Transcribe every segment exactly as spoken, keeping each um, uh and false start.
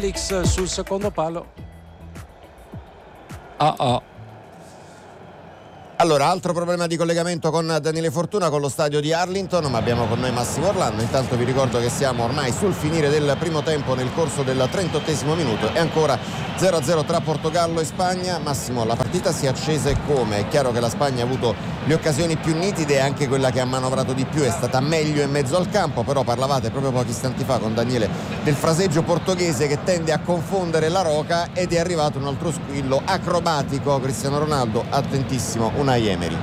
Felix sul secondo palo. Oh oh. Allora, altro problema di collegamento con Daniele Fortuna con lo stadio di Arlington, ma abbiamo con noi Massimo Orlando. Intanto vi ricordo che siamo ormai sul finire del primo tempo nel corso del trentottesimo minuto e ancora zero a zero tra Portogallo e Spagna. Massimo, la partita si è accesa e come? È chiaro che la Spagna ha avuto le occasioni più nitide e anche quella che ha manovrato di più è stata meglio in mezzo al campo, però parlavate proprio pochi istanti fa con Daniele del fraseggio portoghese che tende a confondere la roca, ed è arrivato un altro squillo acrobatico. Cristiano Ronaldo, attentissimo, Unai Emery.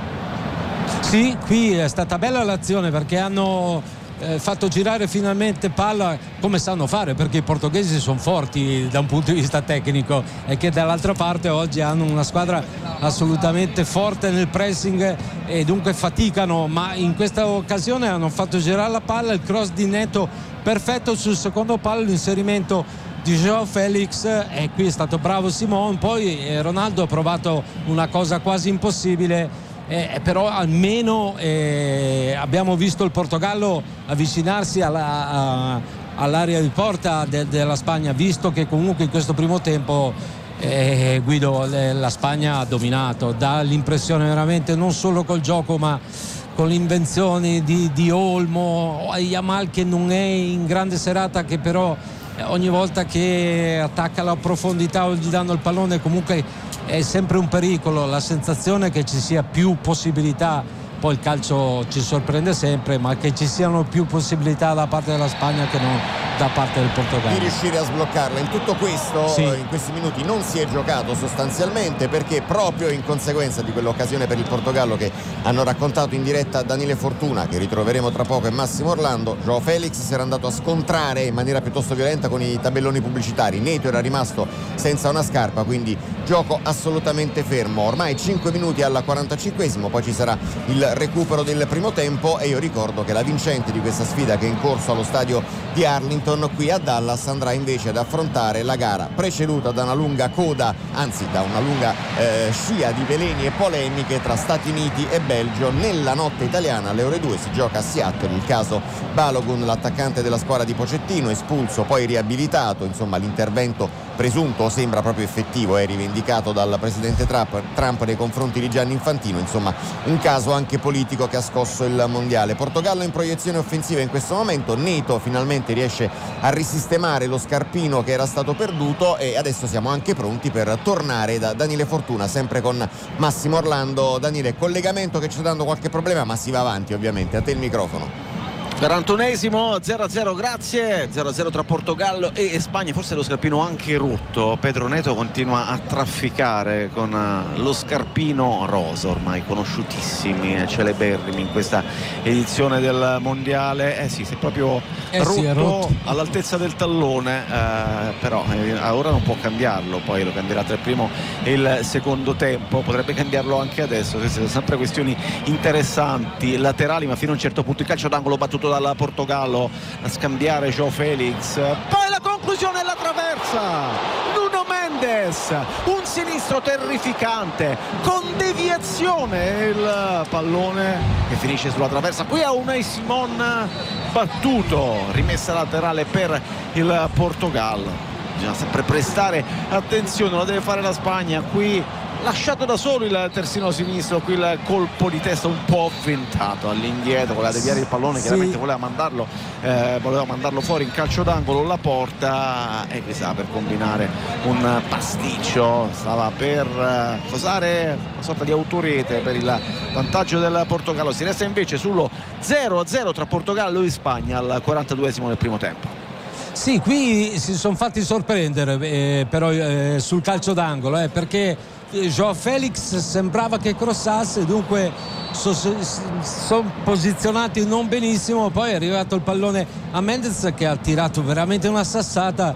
Sì, qui è stata bella l'azione perché hanno eh, fatto girare finalmente palla come sanno fare, perché i portoghesi sono forti da un punto di vista tecnico e che dall'altra parte oggi hanno una squadra assolutamente forte nel pressing e dunque faticano, ma in questa occasione hanno fatto girare la palla, il cross di Neto perfetto sul secondo palo, l'inserimento di João Felix, e qui è stato bravo Simon. Poi eh, Ronaldo ha provato una cosa quasi impossibile, eh, però almeno eh, abbiamo visto il Portogallo avvicinarsi alla, a, all'area di porta de, della Spagna, visto che comunque in questo primo tempo eh, Guido le, la Spagna ha dominato, dà l'impressione veramente non solo col gioco ma con l'invenzione di, di Olmo, Yamal che non è in grande serata, che però ogni volta che attacca la profondità o gli danno il pallone comunque è sempre un pericolo, la sensazione che ci sia più possibilità. Poi il calcio ci sorprende sempre, ma che ci siano più possibilità da parte della Spagna che non da parte del Portogallo di riuscire a sbloccarla. In tutto questo, sì, in questi minuti non si è giocato sostanzialmente, perché proprio in conseguenza di quell'occasione per il Portogallo che hanno raccontato in diretta Daniele Fortuna, che ritroveremo tra poco, e Massimo Orlando, João Felix si era andato a scontrare in maniera piuttosto violenta con i tabelloni pubblicitari. Neto era rimasto senza una scarpa, quindi gioco assolutamente fermo. Ormai cinque minuti al quarantacinquesimo, poi ci sarà il recupero del primo tempo, e io ricordo che la vincente di questa sfida, che è in corso allo stadio di Arlington qui a Dallas, andrà invece ad affrontare la gara preceduta da una lunga coda, anzi da una lunga eh, scia di veleni e polemiche tra Stati Uniti e Belgio. Nella notte italiana alle ore due si gioca a Seattle il caso Balogun, l'attaccante della squadra di Pochettino, espulso poi riabilitato. Insomma, l'intervento presunto sembra proprio effettivo, è rivendicato dal presidente Trump, Trump nei confronti di Gianni Infantino. Insomma, un caso anche politico che ha scosso il mondiale. Portogallo in proiezione offensiva in questo momento, Neto finalmente riesce a risistemare lo scarpino che era stato perduto, e adesso siamo anche pronti per tornare da Daniele Fortuna, sempre con Massimo Orlando. Daniele, collegamento che ci sta dando qualche problema, ma si va avanti ovviamente. A te il microfono. quarantunesimo, zero a zero, grazie. zero a zero tra Portogallo e Spagna, forse lo scarpino anche rotto. Pedro Neto continua a trafficare con lo scarpino rosa, ormai conosciutissuri e celeberrimi in questa edizione del mondiale. Eh sì, si è proprio eh rotto, sì, è rotto all'altezza del tallone, eh, però eh, ora non può cambiarlo, poi lo cambierà tra il primo e il secondo tempo, potrebbe cambiarlo anche adesso. Sono sempre questioni interessanti, laterali, ma fino a un certo punto. Il calcio d'angolo battuto dal Portogallo, a scambiare João Felix, poi la conclusione è la traversa. Nuno Mendes, un sinistro terrificante con deviazione, il pallone che finisce sulla traversa. Qui a Unai Simon battuto, rimessa laterale per il Portogallo. Bisogna sempre prestare attenzione, lo deve fare la Spagna. Qui lasciato da solo il terzino sinistro, qui il colpo di testa un po' avventato all'indietro, voleva deviare il pallone, sì, chiaramente voleva mandarlo eh, voleva mandarlo fuori in calcio d'angolo. La porta, e qui stava per combinare un pasticcio, stava per eh, posare una sorta di autorete per il vantaggio del Portogallo. Si resta invece sullo zero a zero tra Portogallo e Spagna al quarantaduesimo del primo tempo. Sì, qui si sono fatti sorprendere eh, però eh, sul calcio d'angolo, eh, perché João Felix sembrava che crossasse, dunque sono so, so posizionati non benissimo. Poi è arrivato il pallone a Mendes, che ha tirato veramente una sassata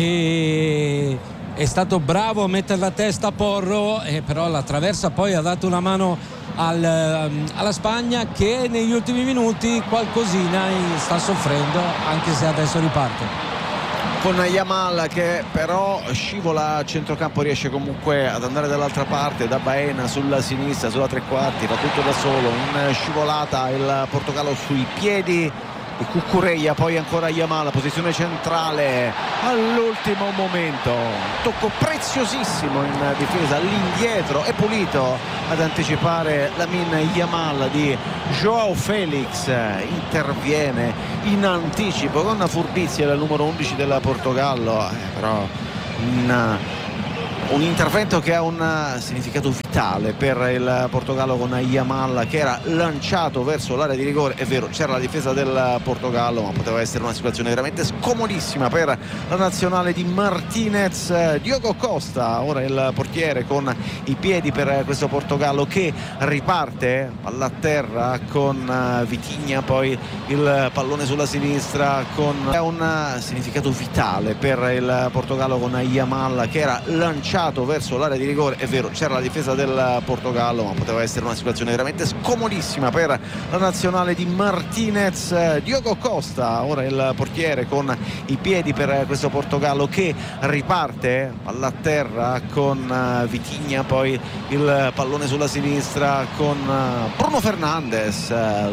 e è stato bravo a mettere la testa a Porro, eh, però la traversa poi ha dato una mano al, alla Spagna, che negli ultimi minuti qualcosina sta soffrendo, anche se adesso riparte. Con Yamal che però scivola a centrocampo, riesce comunque ad andare dall'altra parte, da Baena sulla sinistra, sulla tre quarti, fa tutto da solo, in scivolata il Portogallo sui piedi di Cucurella, poi ancora Yamal, posizione centrale, all'ultimo momento, tocco preziosissimo in difesa, all'indietro e pulito ad anticipare Lamine Yamal di Joao Felix, interviene in anticipo con una furbizia del numero undici del Portogallo, eh, però in un intervento che ha un significato vitale per il Portogallo, con Yamal che era lanciato verso l'area di rigore. È vero, c'era la difesa del Portogallo, ma poteva essere una situazione veramente scomodissima per la nazionale di Martinez. Diogo Costa, ora il portiere, con i piedi per questo Portogallo che riparte palla a terra con Vitinha, poi il pallone sulla sinistra con ha un significato vitale per il Portogallo, con Yamal che era lanciato verso l'area di rigore. È vero, c'era la difesa del Portogallo, ma poteva essere una situazione veramente scomodissima per la nazionale di Martinez. Diogo Costa, ora il portiere, con i piedi per questo Portogallo che riparte palla a terra con Vitinha, poi il pallone sulla sinistra con Bruno Fernandes.